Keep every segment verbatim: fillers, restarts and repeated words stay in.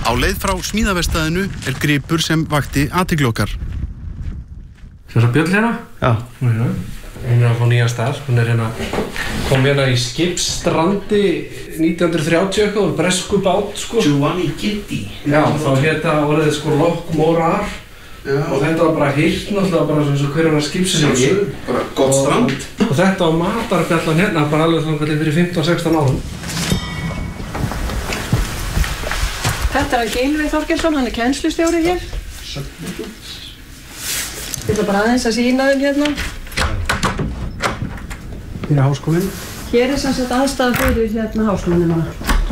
Á leið frá smíðaverkstæðinu er gripur sem vakti athygli okkar. Þessa bjöll hérna? Já. Já. Hún er að fá nýjan stað. Hún er hérna, kom hérna í Skipsstrandi nítján hundruð þrjátíu eitthvað og bresku bát, sko. Giovanni Gitti. Já, þá hérna orðið sko Loch Morar. Já. Og þetta var bara hýrt náttúrulega bara eins og hver er að skipsa sig ekki. Bara gott strand. Og, og þetta á matarbjallan hérna bara alveg þangað fyrir fimmtán sextán árum. Þetta er Gylfi Þorgeirsson, hann er kennslustjóri hér. Ég ætla bara aðeins að sýna þeim hérna. Hér er háskólinn. Hér er sem sagt aðstæða fyrir hérna háskólanum hana.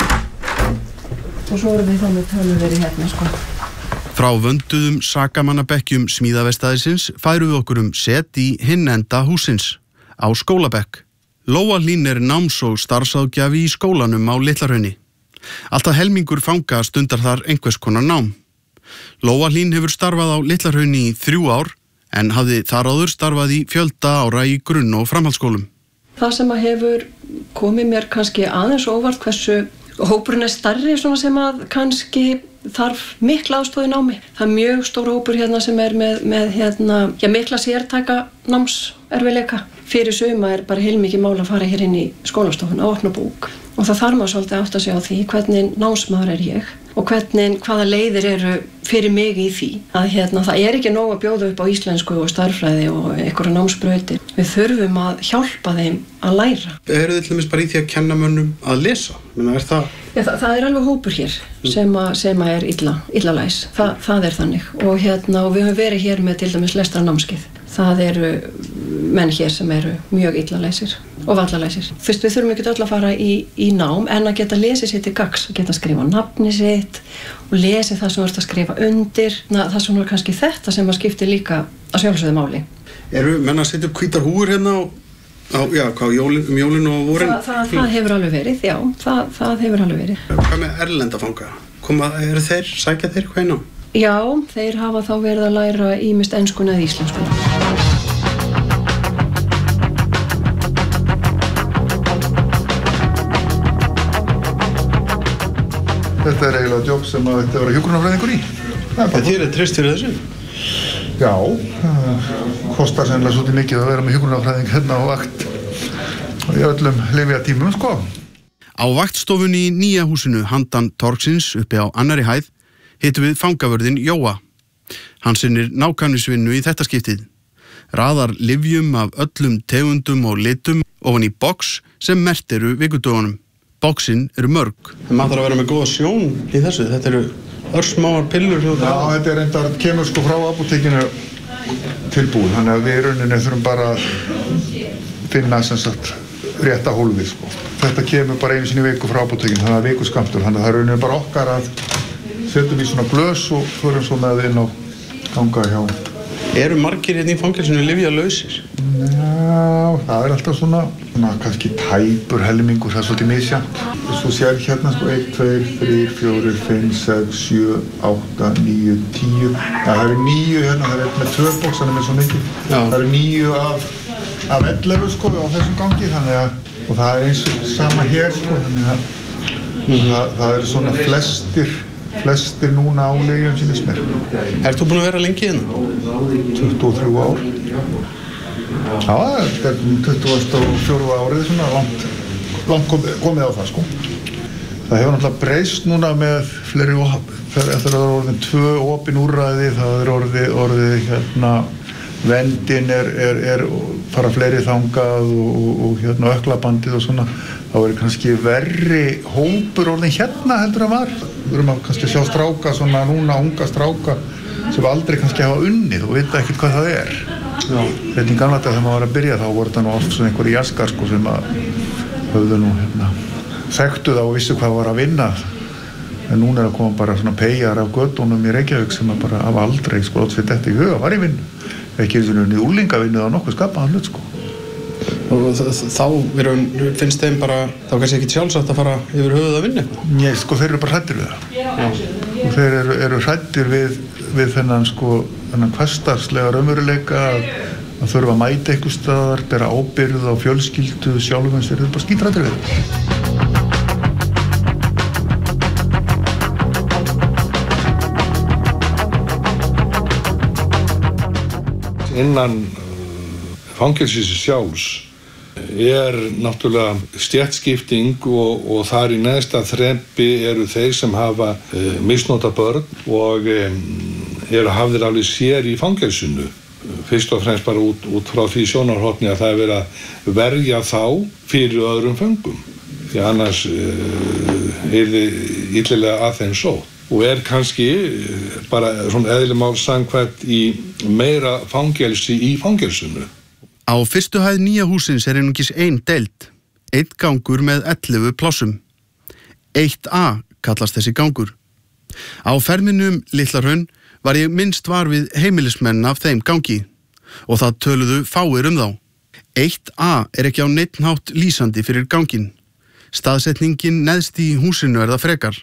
Og svo erum við þannig töluveri hérna, sko. Frá vönduðum sakamannabekkjum smíðaverkstæðisins færum við okkur um set í hinn enda húsins, á skólabekk. Lóa Hlín er náms- og starfsráðgjafi í skólanum á Litla-Hrauni. Alltaf helmingur fanga stundar þar einhvers konar nám. Lóa Hlín hefur starfað á Litla-Hrauni í þrjú ár, en hafði þar áður starfað í fjölda ára í grunn- og framhaldsskólum. Það sem að hefur komið mér kannski aðeins óvart hversu hópurinn er stærri svona sem að kannski þarf mikla aðstoð í námi. Það er mjög stór hópur hérna sem er með, með hérna, já, mikla sértæka námserfiðleika. Fyrir suma er bara heilmikið mál að fara hér inn í skólastofuna og opna bók. Og það þarf maður svolítið að átta sig á því hvernig námsmaður er ég og hvernig, hvaða leiðir eru fyrir mig í því. Að hérna, það er ekki nóg að bjóða upp á íslensku og stærðfræði og einhverja námsbrautir. Við þurfum að hjálpa þeim að læra. Eru þið til dæmis bara í því að kenna mönnum að lesa? Menna, er það... Já, það, það er alveg hópur hér sem, a, sem að er illa, illa læs. Þa, það er þannig. Og, hérna, og við höfum verið hér með til dæmis lestrarnámskeið. Það eru menn hér sem eru mjög illa læsir og vallalæsir. Fyrst við þurfum ekki öll að fara í, í nám en að geta lesið sér til gagns, að geta skrifa nafni sitt og lesið það sem þú ert að skrifa undir. Na, það sem er kannski þetta sem að skipti líka að sjálfsögðu máli. Eru menn að setja upp hvítar húfur hérna á, á já, hvað, jólin, um jólin og vorin? Það, það, það hefur alveg verið, já, það, það hefur alveg verið. Hvað með erlenda fanga? Koma, eru þeir, sækja þeir hvað inn á? Já, þeir hafa þá verið að læra ýmist enskuna eða íslenskuna. Þetta er eiginlega jobb sem að þetta vera hjúkrunarfræðingur í. Þið er treyst fyrir þessu? Já, það kostar sennilega svolítið mikið að vera með hjúkrunarfræðing hérna á vakt í öllum lyfjatímum, sko. Á vaktstofunni í nýja húsinu handan Torgsins uppi á annarri hæð hittum við fangavörðin Jóa. Hann sinnir nákvæmnisvinnu í þetta skiptið. Raðar lyfjum af öllum tegundum og litum ofan í box sem merkt eru vikudögunum. Boxin eru mörg. Það maður þarf að vera með góða sjón í þessu. Þetta eru örsmáar pillur. Já, þetta er reyndar, kemur sko frá apótekinu tilbúið. Þannig að við í rauninni þurfum bara að finna sem sagt rétta hólfið, sko. Þetta kemur bara einu sinni í viku frá apótekinu, þannig að vikuskammtur. Þannig að það er rauninni bara okkar að setjum í svona glös og förum svo með inn og ganga hjá. Eru margir hérna í fangelsinu lyfjalausir? Já, það er alltaf svona, svona kannski tæpur helmingur, það er svolítið misjafnt. Svo sér hérna sko einn, tveir, þrír, fjórir, fimm, sex, sjö, átta, níu, tíu. Já, það eru níu hérna, það er með tvö box, þannig með svo mikið. Já. Það eru níu af, af ellefu sko á þessum gangi, þannig að, og það er eins og sama hér sko, þannig að mm. það, það eru svona flestir, flestir núna á lyfjum sem er smerk. Ert þú búin að vera lengi hérna? tuttugu og þrjú ár. Já, þetta er tuttugasta og fjórða árið svona langt, langt komið, komið á það sko. Það hefur náttúrulega breyst núna með fleiri opin. Eftir að það er orðin tvö opin úrræði, það er orðið, orðið hérna, vendin er, er, er fara fleiri þangað og, og, og hérna öklabandið og svona. Þá er kannski verri hópur orðin hérna heldur að var. Við erum að kannski sjá stráka svona núna, unga stráka sem aldrei kannski hafa unnið og vita ekkert hvað það er. Já. Þetta í gamla dag þegar maður var að byrja þá voru þetta nú oft svona einhverjir jaskar sko sem að höfðu nú hérna þekktu það og vissu hvað var að vinna. En núna er að koma bara svona peyjar af götunum í Reykjavík sem að bara hafa aldrei sko átt fyrir þetta í huga var í vinnu. Ekki eins og niður úlingavinnu eða nokkuð skapaðan hlut sko. Og þá verum, finnst þeim bara, þá kannski ekki sjálfsagt að fara yfir höfuð að vinna eitthvað? Nei, sko þeir eru bara hræddir við það. Já. Og þeir eru, eru hræddir við, við þennan sko, þennan hversdagslega raunveruleika að, að þurfa að mæta einhvers staðar, bera ábyrgð á fjölskyldu, sjálfum eins, þeir eru bara skítræddir við það. innan fangelsisins sjálfs er náttúrulega stéttskipting og, og þar í neðsta þrepi eru þeir sem hafa uh, misnota börn og um, eru hafðir alveg sér í fangelsinu. Fyrst og fremst bara út, út frá því sjónarhorni að það er verið að verja þá fyrir öðrum föngum. Því annars uh, er þið illilega að þeim sótt. Og er kannski bara svona eðli mál samkvæmt í meira fangelsi í fangelsinu. Á fyrstu hæð nýja húsins er einungis ein deild, einn gangur með ellefu plássum. eitt A kallast þessi gangur. Á ferminum Litla-Hraun var ég minnst var við heimilismenn af þeim gangi og það töluðu fáir um þá. eitt A er ekki á neinn hátt lýsandi fyrir gangin. Staðsetningin neðst í húsinu er það frekar.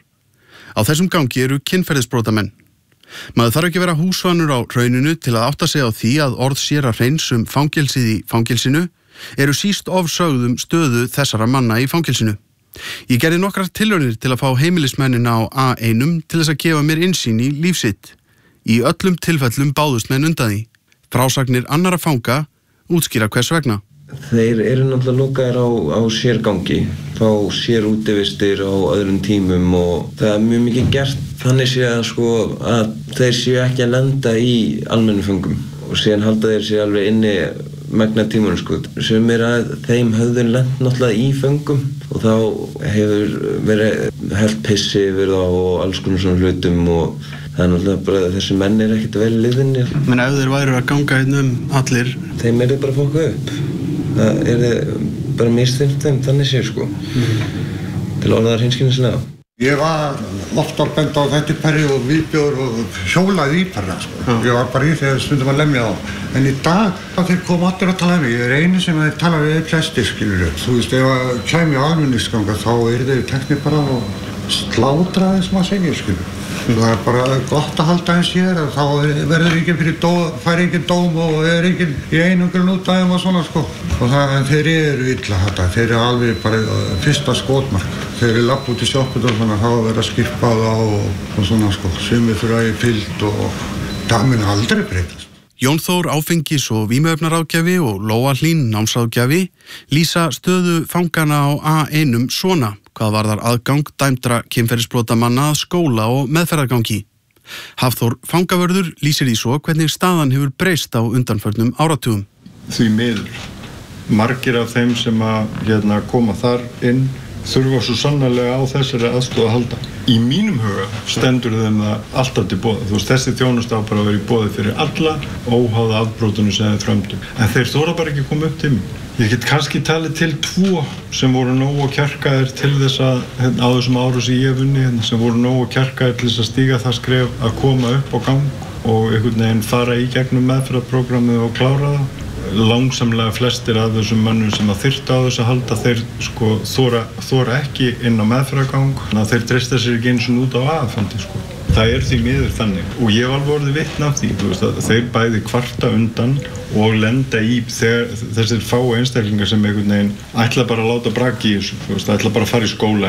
Á þessum gangi eru kynferðisbrotamenn. Maður þarf ekki að vera húsvanur á Hrauninu til að átta sig á því að orð séra Hreins um fangelsið í fangelsinu eru síst ofsögðum stöðu þessara manna í fangelsinu. Ég gerði nokkrar tilraunir til að fá heimilismennina á A eins til þess að gefa mér innsýn í líf sitt. Í öllum tilfellum báðust menn undan því. Frásagnir annara fanga útskýra hvers vegna. Þeir eru náttúrulega lokaðir á, á sérgangi, fá sér útivistir á öðrum tímum og það er mjög mikið gert þannig sé að, sko, að þeir séu ekki að lenda í almennum föngum og síðan halda þeir sér alveg inni megna tímunum. Sko. Sem er að þeim höfðu lent náttúrulega í föngum og þá hefur verið hellt pissi yfir þá og alls konar svona hlutum og það er náttúrulega bara að þessi menn er ekkert vel liðinni. Men ef þeir væru að ganga einn um allir? Þeim er þið bara að fokka upp. Það er bara misþyrmt þeim, þannig séu sko, mm. til orðaðar hinskilnislega. Ég var oft að benda á þetta perri og viðbjóður og hjólaði í perra sko. Mm. Ég var bara í þegar stundum að lemja þá. En í dag, þeir koma allir að tala við. Ég er eini sem þeir tala við flestir, skilur ég. Þú veist, ef að kæmi á almenningsganga þá er þeir teknir bara og slátraði sem að segja, skilur. Það er bara gott að halda eins hér, þá verður enginn fyrir dó, fær enginn dóm og er enginn í einangrun út af þeim og svona sko. Og það, þeir eru illa þetta, þeir eru alveg bara fyrsta skotmark. Þeir eru lapp út í sjopput og svona, þá verður að skippa á og, og svona sko, sumir þurfa í fylgd og það mun aldrei breytast. Jón Þór áfengis- og vímuefnaráðgjafi og Lóa Hlín námsráðgjafi lýsa stöðu fangana á A eins svona, hvað varðar aðgang dæmdra kynferðisbrotamanna að skóla og meðferðargangi. Hafþór fangavörður lýsir því svo hvernig staðan hefur breyst á undanförnum áratugum. Því miður. Margir af þeim sem að hérna, koma þar inn þurfa svo sannarlega á þessari aðstoð að halda. Í mínum huga stendur þeim það alltaf til boða. Þú veist, þessi þjónusta á bara að vera í boði fyrir alla, óháða afbrotunum sem þeir frömdu. En þeir þora bara ekki að koma upp til mig. Ég get kannski talið til tvo sem voru nógu kjarkaðir til þess að, á þessum árum sem ég hef unnið, sem voru nógu kjarkaðir til þess að stíga það skref að koma upp á gang og einhvern veginn fara í gegnum meðferðarprogrammið og klára það. Langsamlega flestir af þessum mönnum sem að þyrftu á þess að halda þeir sko þora, þora ekki inn á meðferðargang, þannig að þeir treysta sér ekki eins og út á aðfanndi sko. Það er því miður þannig og ég hef alveg orðið vitni af því, þú veist að þeir bæði kvarta undan og lenda í þegar þessir fáu einstaklingar sem einhvern veginn ætla bara að láta braki í þessu, þú veist, ætla bara að fara í skóla